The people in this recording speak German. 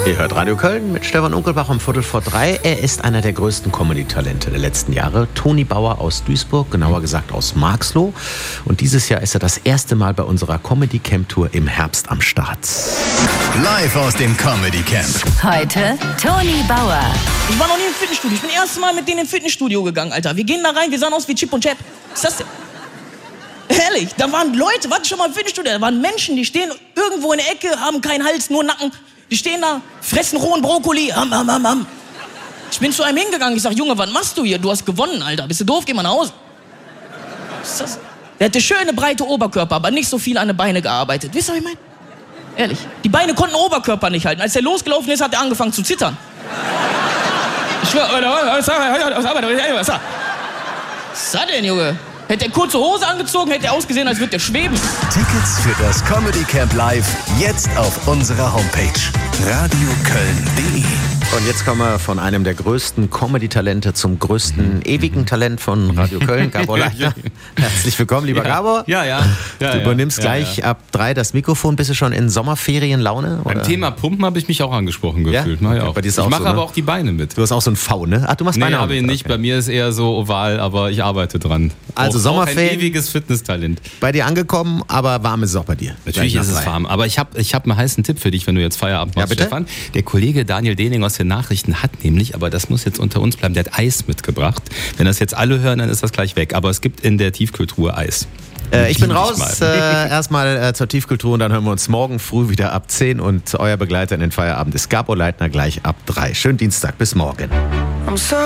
Ihr hört Radio Köln mit Stefan Unkelbach um 2:45. Er ist einer der größten Comedy-Talente der letzten Jahre. Toni Bauer aus Duisburg, genauer gesagt aus Marxloh. Und dieses Jahr ist er das erste Mal bei unserer Comedy-Camp-Tour im Herbst am Start. Live aus dem Comedy Camp. Heute Toni Bauer. Ich war noch nie im Fitnessstudio. Ich bin das erste Mal mit denen ins Fitnessstudio gegangen, Alter. Wir gehen da rein, wir sahen aus wie Chip und Chap. Was ist das denn? Ehrlich, da waren Leute, warte schon mal im Fitnessstudio, da waren Menschen, die stehen irgendwo in der Ecke, haben keinen Hals, nur Nacken. Die stehen da, fressen rohen Brokkoli, ham. Ich bin zu einem hingegangen, ich sag, Junge, was machst du hier? Du hast gewonnen, Alter. Bist du doof? Geh mal nach Hause. Was ist das? Der hatte schöne, breite Oberkörper, aber nicht so viel an den Beinen gearbeitet. Wisst ihr, was ich meine? Ehrlich. Die Beine konnten den Oberkörper nicht halten. Als er losgelaufen ist, hat er angefangen zu zittern. Ich schwör, was ist das denn, Junge? Hätte er kurze Hose angezogen, hätte er ausgesehen, als würde er schweben. Tickets für das Comedy Camp Live jetzt auf unserer Homepage radioköln.de. Und jetzt kommen wir von einem der größten Comedy-Talente zum größten ewigen Talent von Radio Köln, Gabor Leitner. Herzlich willkommen, lieber Gabor. Ja. Du übernimmst gleich ab 3 das Mikrofon. Bist du schon in Sommerferienlaune? Beim Thema Pumpen habe ich mich auch angesprochen gefühlt. Ja? Okay, Bei dir ist ich auch mache so, ne? aber auch die Beine mit. Du hast auch so ein V, ne? Ach, du machst Beine auch aber mit. nicht. Okay. Bei mir ist eher so oval, aber ich arbeite dran. Also auch Sommerferien. ein ewiges Fitnesstalent. Bei dir angekommen, aber warm ist es auch bei dir. Natürlich ist es warm. Aber ich hab einen heißen Tipp für dich, wenn du jetzt Feierabend machst, bitte? Stefan. Der Kollege Daniel Dening aus den Nachrichten hat nämlich, aber das muss jetzt unter uns bleiben, der hat Eis mitgebracht. Wenn das jetzt alle hören, dann ist das gleich weg. Aber es gibt in der Tiefkühltruhe Eis. Ich bin raus, erstmal zur Tiefkultur und dann hören wir uns morgen früh wieder ab 10 und euer Begleiter in den Feierabend ist Gabor Leitner gleich ab 3. Schönen Dienstag, bis morgen.